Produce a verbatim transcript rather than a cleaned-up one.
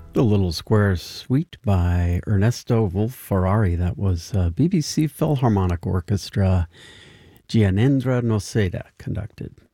The Little Square Suite by Ernesto Wolf-Ferrari. That was uh, B B C Philharmonic Orchestra. Gianendra Noseda conducted.